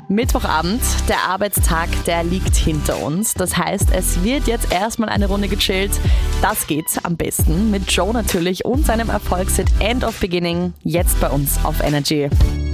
Mittwochabend, der Arbeitstag, der liegt hinter uns. Das heißt, es wird jetzt erstmal eine Runde gechillt. Das geht am besten mit Joe natürlich und seinem Erfolgshit End of Beginning jetzt bei uns auf Energy.